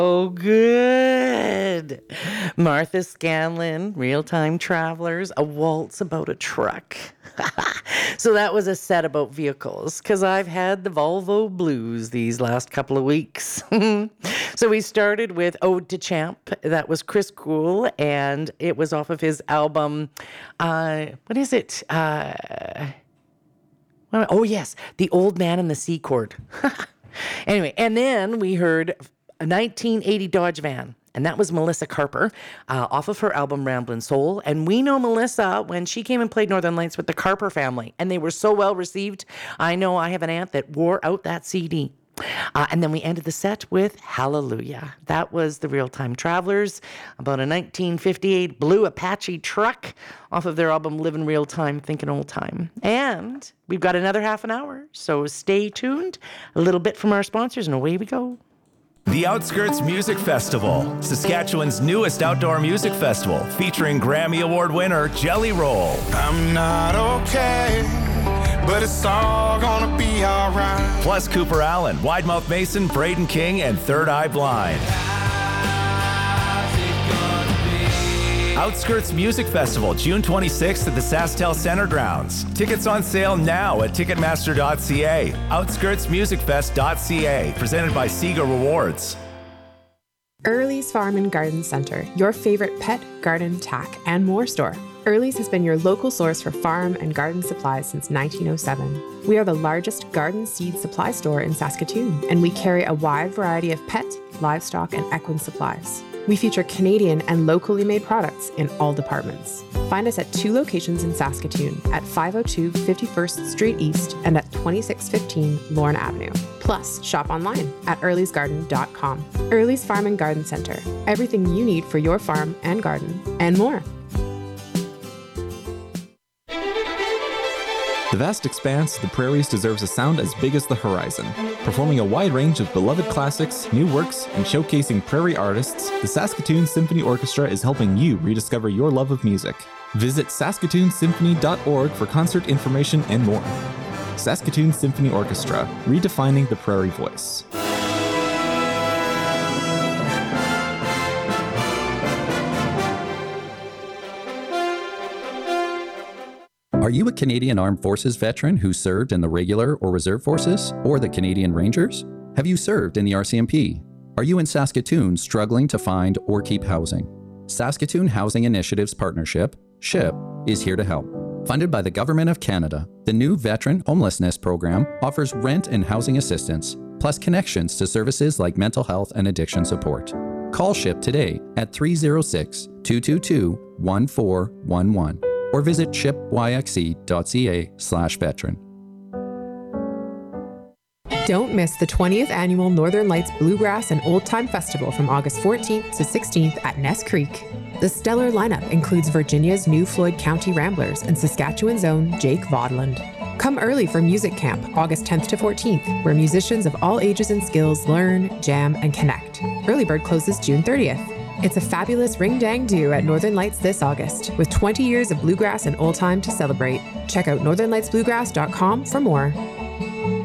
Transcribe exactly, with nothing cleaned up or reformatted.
Oh, good. Martha Scanlon, Real Time Travelers, A Waltz About a Truck. So that was a set about vehicles, because I've had the Volvo blues these last couple of weeks. So we started with Ode to Champ. That was Chris Gould, and it was off of his album, uh, what is it? Uh, oh, yes, The Old Man and the Sea Chord. Anyway, and then we heard a nineteen eighty Dodge van, and that was Melissa Carper uh, off of her album Ramblin' Soul. And we know Melissa when she came and played Northern Lights with the Carper family, and they were so well received. I know I have an aunt that wore out that C D. Uh, and then we ended the set with Hallelujah. That was the Real Time Travelers, about a nineteen fifty-eight blue Apache truck off of their album Livin' Real Time, Thinkin' Old Time. And we've got another half an hour, so stay tuned. A little bit from our sponsors, and away we go. The Outskirts Music Festival, Saskatchewan's newest outdoor music festival, featuring Grammy Award winner Jelly Roll. I'm not okay, but it's all gonna be alright. Plus Cooper Allen, Widemouth Mason, Braden King, and Third Eye Blind. Outskirts Music Festival, June twenty-sixth at the SaskTel Center Grounds. Tickets on sale now at ticketmaster dot c a. outskirts music fest dot c a. Presented by Sega Rewards. Early's Farm and Garden Center, your favorite pet, garden, tack, and more store. Early's has been your local source for farm and garden supplies since nineteen oh seven. We are the largest garden seed supply store in Saskatoon, and we carry a wide variety of pet, livestock, and equine supplies. We feature Canadian and locally made products in all departments. Find us at two locations in Saskatoon, at five oh two fifty-first Street East and at twenty-six fifteen Lorne Avenue. Plus, shop online at earlys garden dot com. Early's Farm and Garden Center. Everything you need for your farm and garden, and more. The vast expanse of the prairies deserves a sound as big as the horizon. Performing a wide range of beloved classics, new works, and showcasing prairie artists, the Saskatoon Symphony Orchestra is helping you rediscover your love of music. Visit saskatoon symphony dot org for concert information and more. Saskatoon Symphony Orchestra, redefining the prairie voice. Are you a Canadian Armed Forces veteran who served in the regular or reserve forces, or the Canadian Rangers? Have you served in the R C M P? Are you in Saskatoon struggling to find or keep housing? Saskatoon Housing Initiatives Partnership, SHIP, is here to help. Funded by the Government of Canada, the new Veteran Homelessness Program offers rent and housing assistance, plus connections to services like mental health and addiction support. Call SHIP today at three oh six, two two two, one four one one. or visit ship y x e dot c a slash veteran. Don't miss the twentieth Annual Northern Lights Bluegrass and Old Time Festival from August fourteenth to sixteenth at Ness Creek. The stellar lineup includes Virginia's new Floyd County Ramblers and Saskatchewan's own Jake Vodland. Come early for Music Camp, August tenth to fourteenth, where musicians of all ages and skills learn, jam, and connect. Early bird closes June thirtieth. It's a fabulous ring-dang-do at Northern Lights this August, with twenty years of bluegrass and old time to celebrate. Check out northern lights bluegrass dot com for more.